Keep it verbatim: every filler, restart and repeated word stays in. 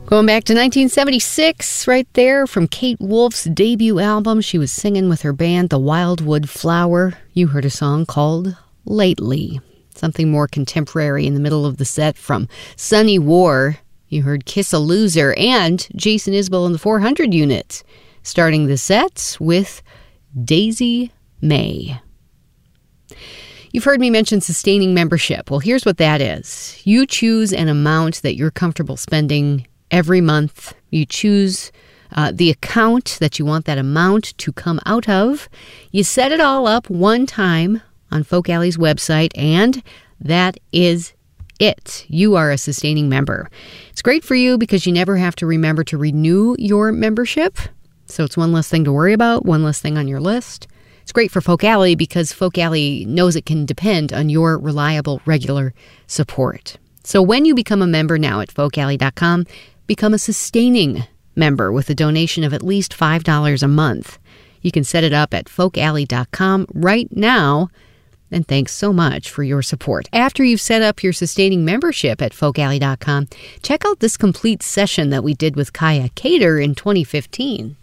Going back to nineteen seventy-six, right there from Kate Wolf's debut album. She was singing with her band, The Wildwood Flower. You heard a song called Lately. Something more contemporary in the middle of the set from Sunny War. You heard Kiss a Loser and Jason Isbell and the four hundred Unit. Starting the set with Daisy May. You've heard me mention sustaining membership. Well, here's what that is. You choose an amount that you're comfortable spending every month. You choose uh, the account that you want that amount to come out of. You set it all up one time on Folk Alley's website, and that is it. You are a sustaining member. It's great for you because you never have to remember to renew your membership. So it's one less thing to worry about, one less thing on your list. It's great for Folk Alley because Folk Alley knows it can depend on your reliable, regular support. So when you become a member now at folk alley dot com, become a sustaining member with a donation of at least five dollars a month. You can set it up at folk alley dot com right now. And thanks so much for your support. After you've set up your sustaining membership at folk alley dot com, check out this complete session that we did with Kaya Cater in twenty fifteen.